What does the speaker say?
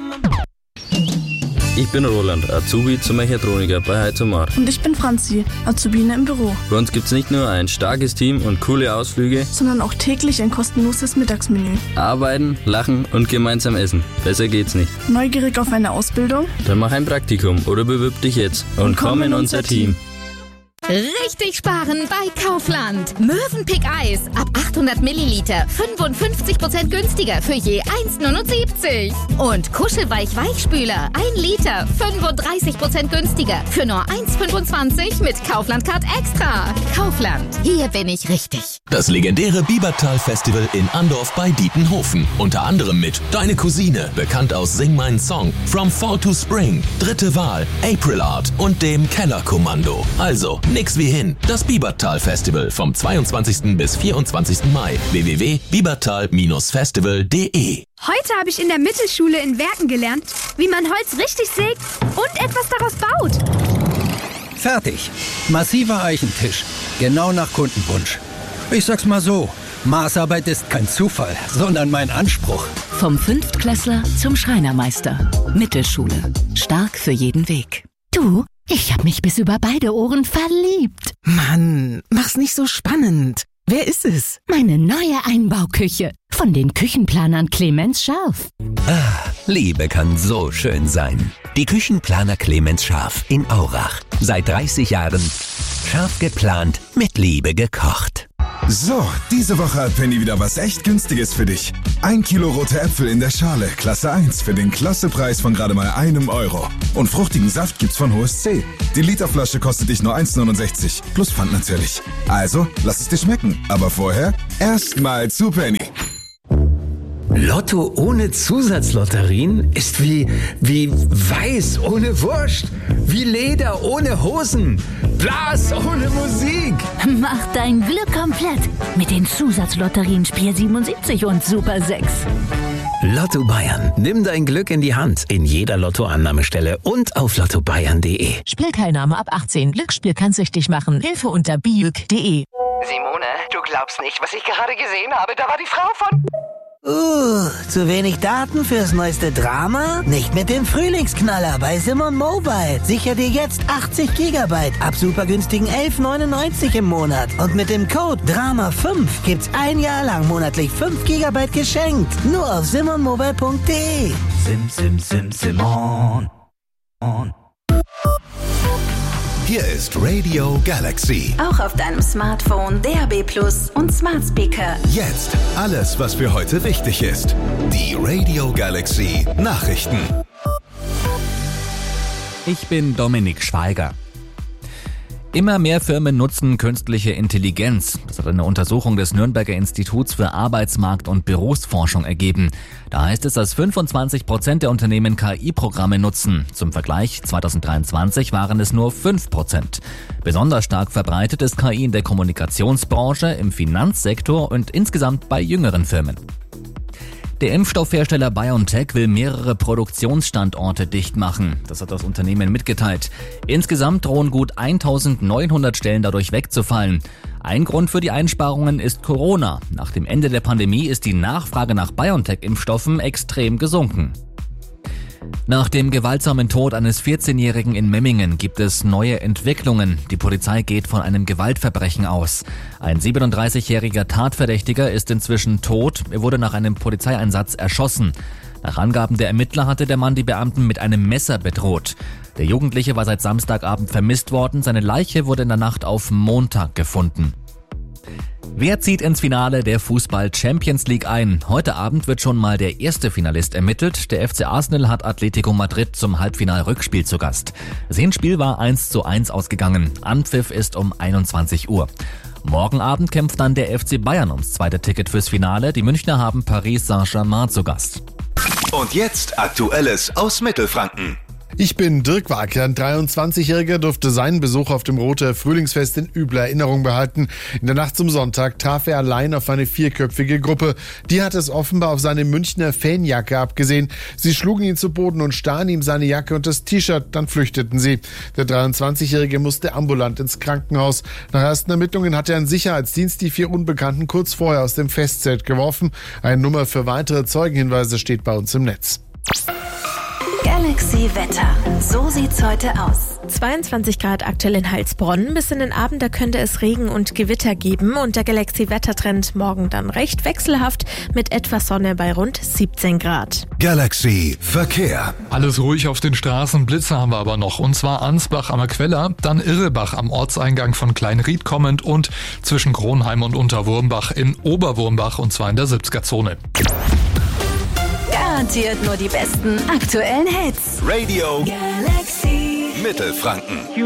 Ich bin Roland, Azubi zum Mechatroniker bei Heizomar. Und ich bin Franzi, Azubine im Büro. Bei uns gibt's nicht nur ein starkes Team und coole Ausflüge, sondern auch täglich ein kostenloses Mittagsmenü. Arbeiten, lachen und gemeinsam essen. Besser geht's nicht. Neugierig auf eine Ausbildung? Dann mach ein Praktikum oder bewirb dich jetzt und komm in unser Team. Richtig sparen bei Kaufland. Mövenpick Eis ab 800 Milliliter 55% günstiger für je 1,79. Und Kuschelweich-Weichspüler 1 Liter 35% günstiger für nur 1,25 mit Kaufland Card Extra. Kaufland, hier bin ich richtig. Das legendäre Biebertal-Festival in Andorf bei Dietenhofen. Unter anderem mit Deine Cousine, bekannt aus Sing meinen Song, From Fall to Spring, Dritte Wahl, April Art und dem Kellerkommando. Also, nix wie hin. Das Biebertal-Festival vom 22. bis 24. Mai. www.biebertal-festival.de. Heute habe ich in der Mittelschule in Werken gelernt, wie man Holz richtig sägt und etwas daraus baut. Fertig. Massiver Eichentisch. Genau nach Kundenwunsch. Ich sag's mal so, Maßarbeit ist kein Zufall, sondern mein Anspruch. Vom Fünftklässler zum Schreinermeister. Mittelschule. Stark für jeden Weg. Du, ich hab mich bis über beide Ohren verliebt. Mann, mach's nicht so spannend. Wer ist es? Meine neue Einbauküche. Von den Küchenplanern Clemens Scharf. Liebe kann so schön sein. Die Küchenplaner Clemens Scharf in Aurach. Seit 30 Jahren scharf geplant, mit Liebe gekocht. So, diese Woche hat Penny wieder was echt Günstiges für dich. 1 Kilo rote Äpfel in der Schale, Klasse 1, für den Klassepreis von gerade mal €1. Und fruchtigen Saft gibt's von Hohes C. Die Literflasche kostet dich nur 1,69, plus Pfand natürlich. Also, lass es dir schmecken. Aber vorher erstmal zu Penny. Lotto ohne Zusatzlotterien ist wie Weiß ohne Wurst, wie Leder ohne Hosen, Blas ohne Musik. Mach dein Glück komplett mit den Zusatzlotterien Spiel 77 und Super 6. Lotto Bayern. Nimm dein Glück in die Hand in jeder Lottoannahmestelle und auf lottobayern.de. Spielteilnahme ab 18. Glücksspiel kann süchtig machen. Hilfe unter biüg.de. Simone, du glaubst nicht, was ich gerade gesehen habe. Da war die Frau von... Zu wenig Daten fürs neueste Drama? Nicht mit dem Frühlingsknaller bei Simon Mobile. Sicher dir jetzt 80 GB ab super günstigen 11,99 im Monat. Und mit dem Code DRAMA5 gibt's 1 Jahr lang monatlich 5 GB geschenkt. Nur auf simonmobile.de. Simon. Hier ist Radio Galaxy. Auch auf deinem Smartphone, DAB+ und Smart Speaker. Jetzt alles, was für heute wichtig ist. Die Radio Galaxy Nachrichten. Ich bin Dominik Schweiger. Immer mehr Firmen nutzen künstliche Intelligenz. Das hat eine Untersuchung des Nürnberger Instituts für Arbeitsmarkt- und Berufsforschung ergeben. Da heißt es, dass 25% der Unternehmen KI-Programme nutzen. Zum Vergleich, 2023 waren es nur 5%. Besonders stark verbreitet ist KI in der Kommunikationsbranche, im Finanzsektor und insgesamt bei jüngeren Firmen. Der Impfstoffhersteller BioNTech will mehrere Produktionsstandorte dicht machen. Das hat das Unternehmen mitgeteilt. Insgesamt drohen gut 1900 Stellen dadurch wegzufallen. Ein Grund für die Einsparungen ist Corona. Nach dem Ende der Pandemie ist die Nachfrage nach BioNTech-Impfstoffen extrem gesunken. Nach dem gewaltsamen Tod eines 14-Jährigen in Memmingen gibt es neue Entwicklungen. Die Polizei geht von einem Gewaltverbrechen aus. Ein 37-jähriger Tatverdächtiger ist inzwischen tot. Er wurde nach einem Polizeieinsatz erschossen. Nach Angaben der Ermittler hatte der Mann die Beamten mit einem Messer bedroht. Der Jugendliche war seit Samstagabend vermisst worden. Seine Leiche wurde in der Nacht auf Montag gefunden. Wer zieht ins Finale der Fußball-Champions League ein? Heute Abend wird schon mal der erste Finalist ermittelt. Der FC Arsenal hat Atletico Madrid zum Halbfinal-Rückspiel zu Gast. Das Hinspiel war 1:1 ausgegangen. Anpfiff ist um 21 Uhr. Morgen Abend kämpft dann der FC Bayern ums zweite Ticket fürs Finale. Die Münchner haben Paris Saint-Germain zu Gast. Und jetzt Aktuelles aus Mittelfranken. Ich bin Dirk Wagner. Ein 23-Jähriger durfte seinen Besuch auf dem Roter Frühlingsfest in übler Erinnerung behalten. In der Nacht zum Sonntag traf er allein auf eine 4-köpfige Gruppe. Die hat es offenbar auf seine Münchner Fanjacke abgesehen. Sie schlugen ihn zu Boden und stachen ihm seine Jacke und das T-Shirt. Dann flüchteten sie. Der 23-Jährige musste ambulant ins Krankenhaus. Nach ersten Ermittlungen hat ein Sicherheitsdienst die 4 Unbekannten kurz vorher aus dem Festzelt geworfen. Eine Nummer für weitere Zeugenhinweise steht bei uns im Netz. Galaxy Wetter. So sieht's heute aus. 22 Grad aktuell in Heilsbronn. Bis in den Abend, da könnte es Regen und Gewitter geben. Und der Galaxy-Wettertrend morgen dann recht wechselhaft mit etwas Sonne bei rund 17 Grad. Galaxy Verkehr. Alles ruhig auf den Straßen, Blitze haben wir aber noch. Und zwar Ansbach am Queller, dann Irrebach am Ortseingang von Kleinried kommend und zwischen Kronheim und Unterwurmbach in Oberwurmbach und zwar in der 70er-Zone. Garantiert nur die besten aktuellen Hits. Radio Galaxy Mittelfranken.